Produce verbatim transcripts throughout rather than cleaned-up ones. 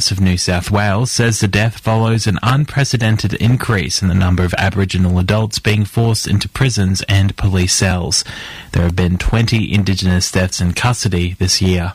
Force of New South Wales says the death follows an unprecedented increase in the number of Aboriginal adults being forced into prisons and police cells. There have been twenty Indigenous deaths in custody this year.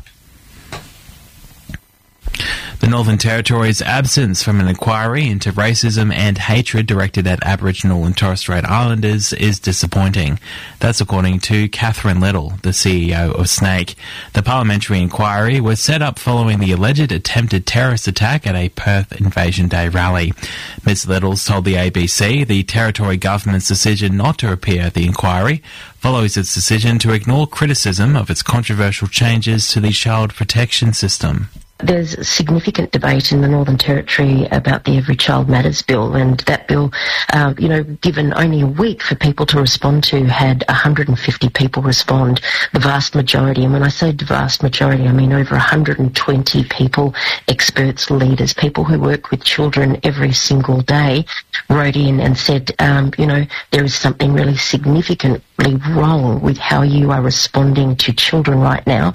The Northern Territory's absence from an inquiry into racism and hatred directed at Aboriginal and Torres Strait Islanders is disappointing. That's according to Catherine Little, the C E O of SNAICC. The parliamentary inquiry was set up following the alleged attempted terrorist attack at a Perth Invasion Day rally. Miz Littles told the A B C the Territory government's decision not to appear at the inquiry follows its decision to ignore criticism of its controversial changes to the child protection system. There's significant debate in the Northern Territory about the Every Child Matters bill, and that bill, uh, you know, given only a week for people to respond to, had one hundred fifty people respond, the vast majority. And when I say the vast majority, I mean over one hundred twenty people, experts, leaders, people who work with children every single day, wrote in and said, um, you know, there is something really significantly wrong with how you are responding to children right now.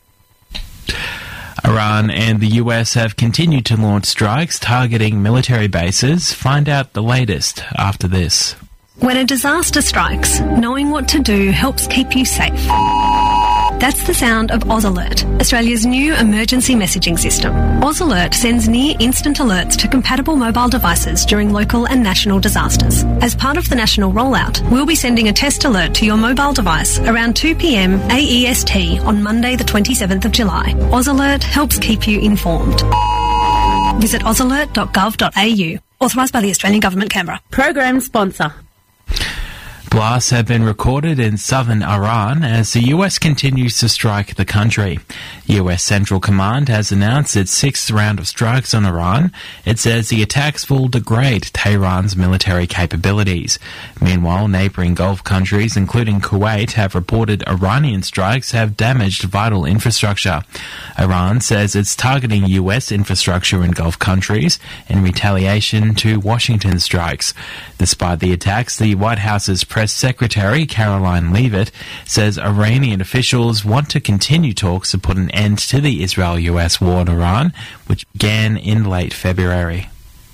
Iran and the U S have continued to launch strikes targeting military bases. Find out the latest after this. When a disaster strikes, knowing what to do helps keep you safe. That's the sound of Oz Alert, Australia's new emergency messaging system. Oz Alert sends near-instant alerts to compatible mobile devices during local and national disasters. As part of the national rollout, we'll be sending a test alert to your mobile device around two p m A E S T on Monday the twenty-seventh of July. Oz Alert helps keep you informed. Visit oz alert dot gov dot a u. Authorised by the Australian Government, Canberra. Program sponsor. Blasts have been recorded in southern Iran as the U S continues to strike the country. U S Central Command has announced its sixth round of strikes on Iran. It says the attacks will degrade Tehran's military capabilities. Meanwhile, neighbouring Gulf countries, including Kuwait, have reported Iranian strikes have damaged vital infrastructure. Iran says it's targeting U S infrastructure in Gulf countries in retaliation to Washington strikes. Despite the attacks, the White House's Press Secretary Caroline Leavitt says Iranian officials want to continue talks to put an end to the Israel-U S war in Iran, which began in late February.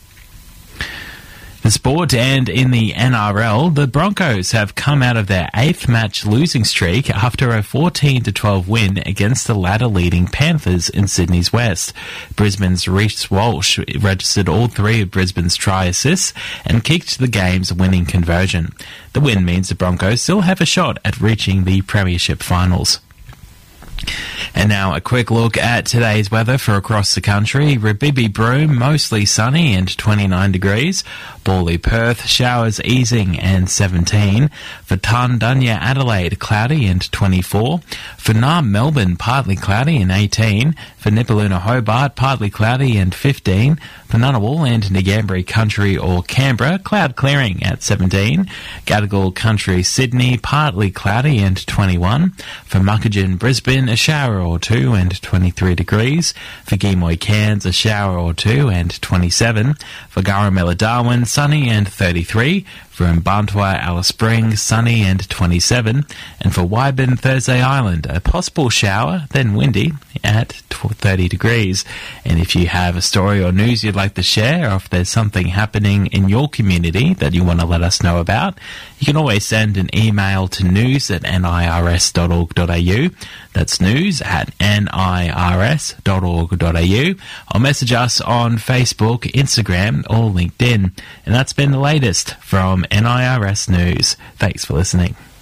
The sport, and in the N R L, the Broncos have come out of their eighth match losing streak after a fourteen to twelve win against the ladder-leading Panthers in Sydney's West. Brisbane's Reece Walsh registered all three of Brisbane's try assists and kicked the game's winning conversion. The win means the Broncos still have a shot at reaching the Premiership finals. And now a quick look at today's weather for across the country. Rabibi Broome, mostly sunny and twenty-nine degrees. Bawley Perth, showers easing and seventeen. For Tarndunya Adelaide, cloudy and twenty-four. For Naarm Melbourne, partly cloudy and eighteen. For Nipaluna Hobart, partly cloudy and fifteen. For Ngunnawal and Ngambri Country or Canberra, cloud clearing at seventeen. Gadigal Country Sydney, partly cloudy and twenty-one. For Muckagin Brisbane, a shower or two and twenty-three degrees. For Geemoy Cairns, a shower or two and twenty-seven. For Garamella Darwin, sunny and thirty-three. For Mbantua Alice Springs, sunny and twenty-seven. And for Wyburn Thursday Island, a possible shower, then windy at thirty degrees. And if you have a story or news you'd like to share, or if there's something happening in your community that you want to let us know about, you can always send an email to news at nirs dot org dot a u. That's news at nirs dot org dot a u. Or message us on Facebook, Instagram, or LinkedIn. And that's been the latest from N I R S News. Thanks for listening.